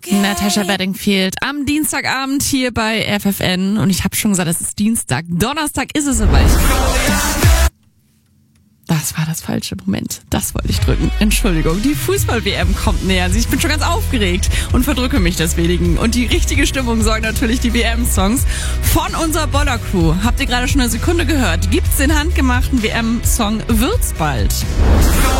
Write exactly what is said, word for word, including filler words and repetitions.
Natasha Bedingfield am Dienstagabend hier bei F F N. Und ich habe schon gesagt, es ist Dienstag. Donnerstag ist es soweit. Das war das falsche Moment. Das wollte ich drücken. Entschuldigung, die Fußball-W M kommt näher. Also ich bin schon ganz aufgeregt und verdrücke mich deswegen. Und die richtige Stimmung sorgen natürlich die W M-Songs von unserer Boller-Crew. Habt ihr gerade schon eine Sekunde gehört? Gibt's den handgemachten W M-Song Wird's bald?